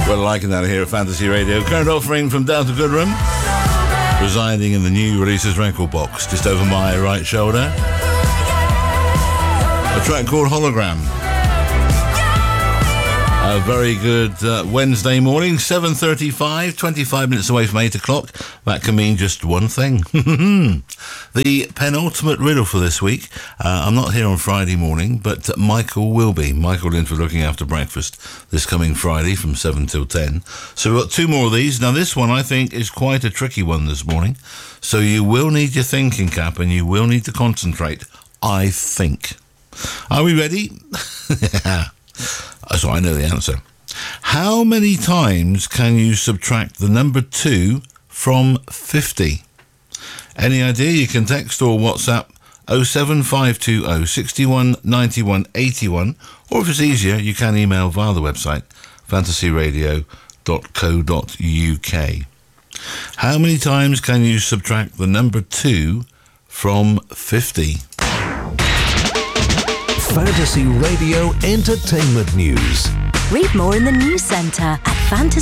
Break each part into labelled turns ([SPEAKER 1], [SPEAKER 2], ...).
[SPEAKER 1] We're liking that here at Fantasy Radio. Current offering from Down to Goodrem, residing in the new releases record box, just over my right shoulder. A track called Hologram. A very good Wednesday morning, 7:35, 25 minutes away from 8 o'clock. That can mean just one thing. The penultimate riddle for this week. I'm not here on Friday morning, but Michael will be. Michael Linford looking after breakfast this coming Friday from 7 till 10. So we've got two more of these. Now this one I think is quite a tricky one this morning. So you will need your thinking cap and you will need to concentrate, I think. Are we ready? So I know the answer. How many times can you subtract the number 2 from 50? Any idea? You can text or WhatsApp 07520 61 91 81, or if it's easier, you can email via the website fantasyradio.co.uk. How many times can you subtract the number 2 from 50?
[SPEAKER 2] Fantasy Radio Entertainment News.
[SPEAKER 3] Read more in the News Centre at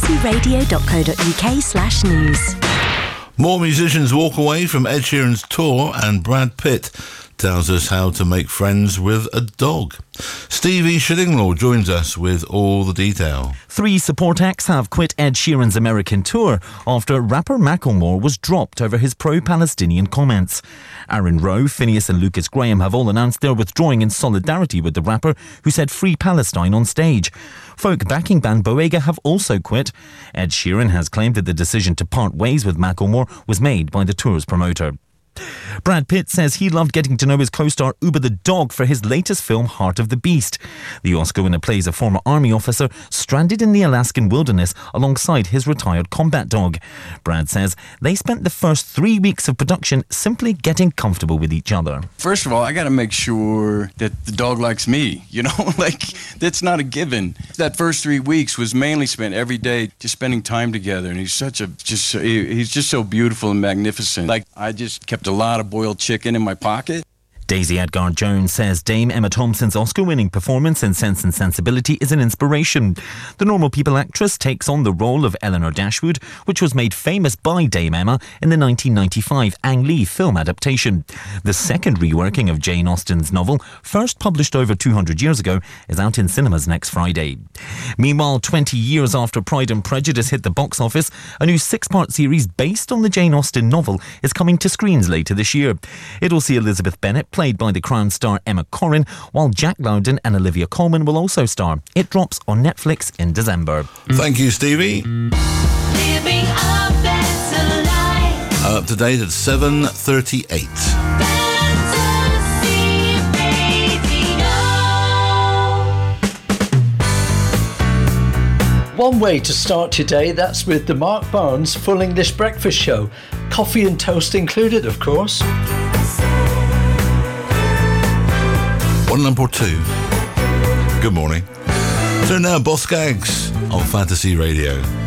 [SPEAKER 3] fantasyradio.co.uk/news.
[SPEAKER 1] More musicians walk away from Ed Sheeran's tour, and Brad Pitt tells us how to make friends with a dog. Stevie Shillinglaw joins us with all the detail.
[SPEAKER 4] 3 support acts have quit Ed Sheeran's American tour after rapper Macklemore was dropped over his pro-Palestinian comments. Aaron Rowe, Phineas and Lucas Graham have all announced they're withdrawing in solidarity with the rapper who said "Free Palestine" on stage. Folk backing band Boega have also quit. Ed Sheeran has claimed that the decision to part ways with Macklemore was made by the tour's promoter. Brad Pitt says he loved getting to know his co-star Uber the dog for his latest film Heart of the Beast. The Oscar winner plays a former army officer stranded in the Alaskan wilderness alongside his retired combat dog. Brad says they spent the first 3 weeks of production simply getting comfortable with each other.
[SPEAKER 5] First of all, I got to make sure that the dog likes me, like that's not a given. That first 3 weeks was mainly spent every day just spending time together, and he's just so beautiful and magnificent. Like, I just kept a lot of boiled chicken in my pocket.
[SPEAKER 4] Daisy Edgar-Jones says Dame Emma Thompson's Oscar-winning performance in Sense and Sensibility is an inspiration. The Normal People actress takes on the role of Eleanor Dashwood, which was made famous by Dame Emma in the 1995 Ang Lee film adaptation. The second reworking of Jane Austen's novel, first published over 200 years ago, is out in cinemas next Friday. Meanwhile, 20 years after Pride and Prejudice hit the box office, a new 6-part series based on the Jane Austen novel is coming to screens later this year. It'll see Elizabeth Bennet, played by the Crown star Emma Corrin, while Jack Lowden and Olivia Colman will also star. It drops on Netflix in December.
[SPEAKER 1] Thank you, Stevie.
[SPEAKER 6] Living a better life.
[SPEAKER 1] Up to date at 7:38.
[SPEAKER 6] Fantasy Radio.
[SPEAKER 7] One way to start your day, that's with the Mark Barnes Full English Breakfast Show. Coffee and toast included, of course.
[SPEAKER 1] 1 number 2. Good morning. So now Boss Gags on Fantasy Radio.